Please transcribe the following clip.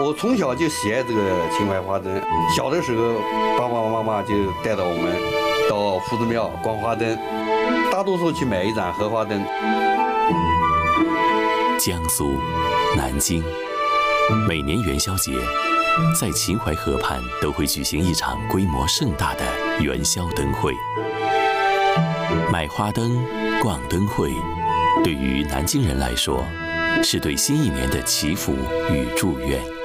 我从小就喜爱这个秦淮花灯。小的时候，爸爸妈妈就带着我们到夫子庙观花灯，大多数去买一盏荷花灯。 江苏南京，每年元宵节，在秦淮河畔都会举行一场规模盛大的元宵灯会。买花灯、逛灯会，对于南京人来说，是对新一年的祈福与祝愿。